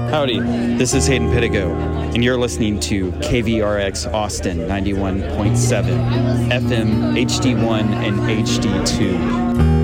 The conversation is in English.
Howdy, this is Hayden Pittigo, and you're listening to KVRX Austin 91.7 FM HD1 and HD2.